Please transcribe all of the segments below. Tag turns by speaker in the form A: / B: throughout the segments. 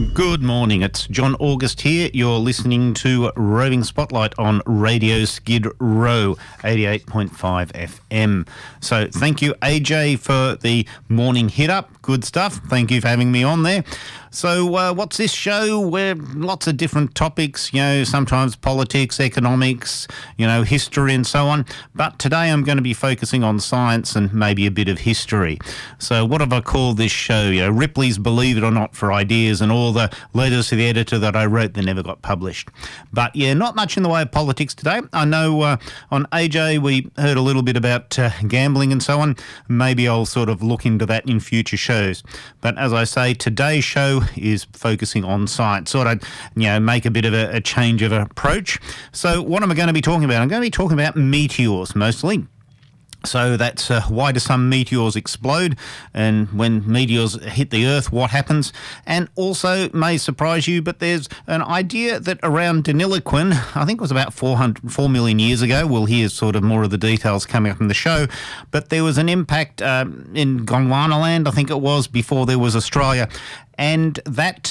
A: Good morning, it's John August here. You're listening to Roving Spotlight on Radio Skid Row, 88.5 FM. So thank you, AJ, for the morning hit-up. Good stuff. Thank you for having me on there. So what's this show? Where lots of different topics, sometimes politics, economics, history and so on. But today I'm going to be focusing on science and maybe a bit of history. So what have I called this show? Ripley's Believe It or Not for ideas, and all the letters to the editor that I wrote that never got published. But not much in the way of politics today. I know on AJ we heard a little bit about gambling and so on. Maybe I'll sort of look into that in future shows. But as I say, today's show is focusing on science. Sort of, make a bit of a change of approach. So what am I going to be talking about? I'm going to be talking about meteors mostly. So that's why do some meteors explode, and when meteors hit the Earth, what happens? And also, may surprise you, but there's an idea that around Deniliquin, I think it was about 4 million years ago, we'll hear sort of more of the details coming up in the show, but there was an impact in Gondwanaland, I think it was, before there was Australia. And that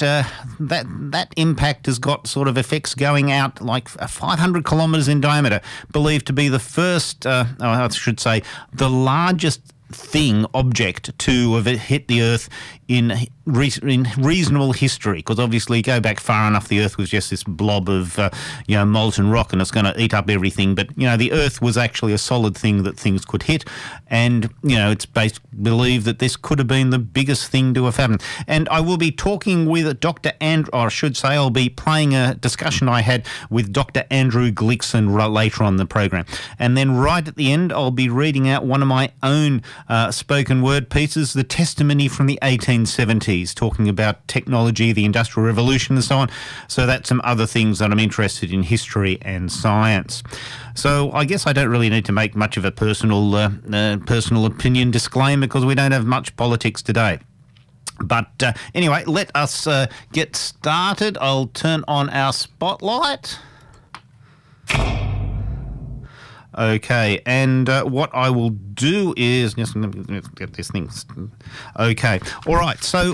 A: impact has got sort of effects going out like 500 kilometres in diameter, believed to be the first, I should say, the largest object to have hit the Earth in reasonable history, because obviously go back far enough, the Earth was just this blob of molten rock, and it's going to eat up everything. But the Earth was actually a solid thing that things could hit, and it's believed that this could have been the biggest thing to have happened. And I will be talking with Dr. Andrew, or I should say, I'll be playing a discussion I had with Dr. Andrew Glikson later on in the program, and then right at the end, I'll be reading out one of my own spoken word pieces, the testimony from the 1870s, talking about technology, the Industrial Revolution and so on. So that's some other things that I'm interested in, history and science. So I guess I don't really need to make much of a personal opinion disclaimer, because we don't have much politics today. But anyway, let us get started. I'll turn on our spotlight. Okay, and what I will do is just get this thing. Okay, all right. So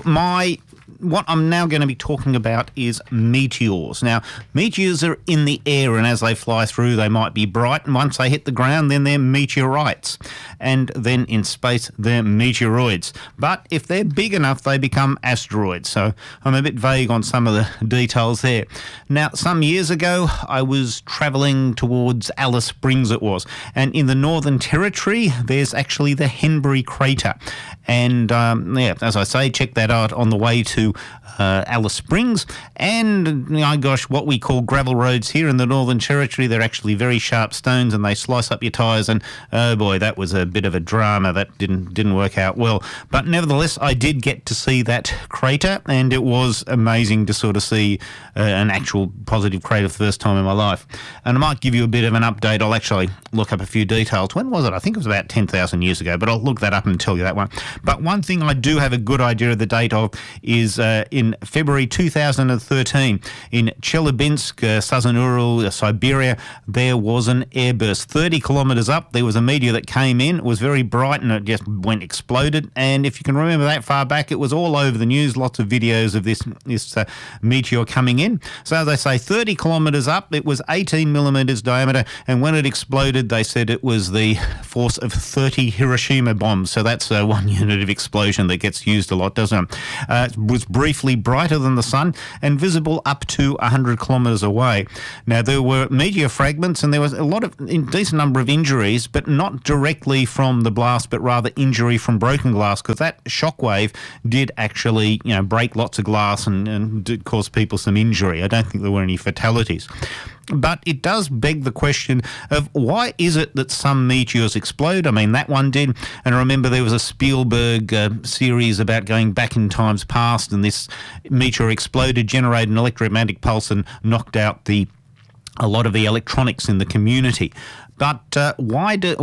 A: what I'm now going to be talking about is meteors. Now, meteors are in the air, and as they fly through, they might be bright, and once they hit the ground, then they're meteorites. And then in space, they're meteoroids. But if they're big enough, they become asteroids. So I'm a bit vague on some of the details there. Now, some years ago, I was travelling towards Alice Springs, it was, and in the Northern Territory, there's actually the Henbury Crater. And, as I say, check that out on the way to Alice Springs. And, what we call gravel roads here in the Northern Territory, they're actually very sharp stones, and they slice up your tyres, and, oh boy, that was a bit of a drama. That didn't work out well. But nevertheless, I did get to see that crater, and it was amazing to sort of see an actual positive crater for the first time in my life. And I might give you a bit of an update. I'll actually look up a few details. When was it? I think it was about 10,000 years ago, but I'll look that up and tell you that one. But one thing I do have a good idea of the date of is in February 2013 in Chelyabinsk, Southern Ural, Siberia, there was an airburst. 30 kilometres up, there was a meteor that came in. It was very bright, and it just exploded. And if you can remember that far back, it was all over the news, lots of videos of this meteor coming in. So as I say, 30 kilometres up, it was 18 millimetres diameter, and when it exploded, they said it was the force of 30 Hiroshima bombs. So that's one unit of explosion that gets used a lot, doesn't it? It was briefly brighter than the sun and visible up to 100 kilometres away. Now, there were meteor fragments, and there was a decent number of injuries, but not directly from the blast, but rather injury from broken glass, because that shockwave did actually, break lots of glass and did cause people some injury. I don't think there were any fatalities. But it does beg the question of why is it that some meteors explode? I mean, that one did. And I remember there was a Spielberg series about going back in times past, and this meteor exploded, generated an electromagnetic pulse, and knocked out a lot of the electronics in the community. But why